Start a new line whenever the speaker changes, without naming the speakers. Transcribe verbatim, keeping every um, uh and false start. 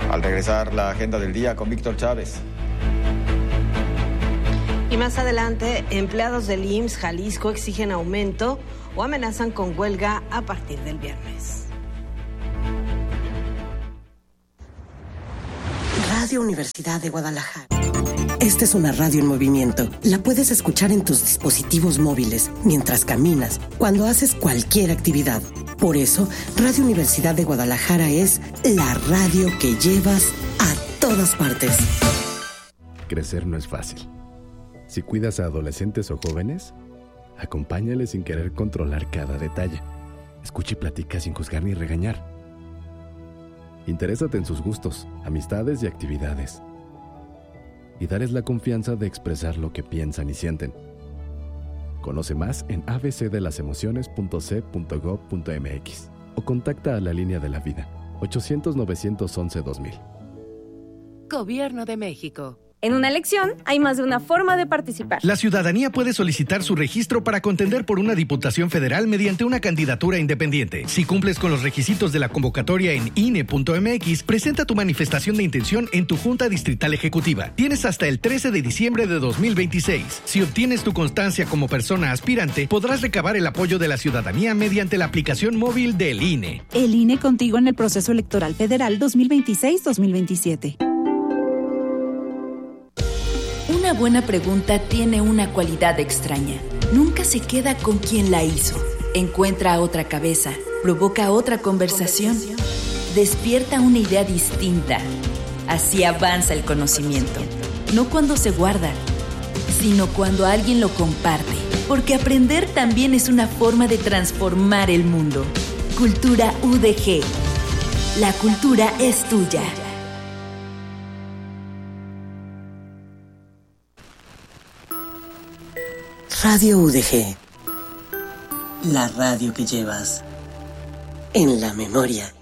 Al regresar, la agenda del día con Víctor Chávez.
Y más adelante, empleados del I M S S Jalisco exigen aumento o amenazan con huelga a partir del viernes.
Radio Universidad de Guadalajara. Esta es una radio en movimiento. La puedes escuchar en tus dispositivos móviles, mientras caminas, cuando haces cualquier actividad. Por eso, Radio Universidad de Guadalajara es la radio que llevas a todas partes.
Crecer no es fácil. Si cuidas a adolescentes o jóvenes, acompáñales sin querer controlar cada detalle. Escucha y platica sin juzgar ni regañar. Interésate en sus gustos, amistades y actividades. Y darles la confianza de expresar lo que piensan y sienten. Conoce más en a b c de las emociones punto c punto gob punto m x o contacta a la línea de la vida ochocientos, novecientos once, dos mil.
Gobierno de México.
En una elección hay más de una forma de participar.
La ciudadanía puede solicitar su registro para contender por una diputación federal mediante una candidatura independiente. Si cumples con los requisitos de la convocatoria en I N E punto m x, presenta tu manifestación de intención en tu Junta Distrital Ejecutiva. Tienes hasta el trece de diciembre de dos mil veintiséis. Si obtienes tu constancia como persona aspirante, podrás recabar el apoyo de la ciudadanía mediante la aplicación móvil del I N E.
El I N E contigo en el proceso electoral federal dos mil veintiséis dos mil veintisiete.
Una buena pregunta tiene una cualidad extraña. Nunca se queda con quien la hizo. Encuentra a otra cabeza, provoca otra conversación, despierta una idea distinta. Así avanza el conocimiento. No cuando se guarda, sino cuando alguien lo comparte. Porque aprender también es una forma de transformar el mundo. Cultura U D G. La cultura es tuya.
Radio U D G. La radio que llevas en la memoria.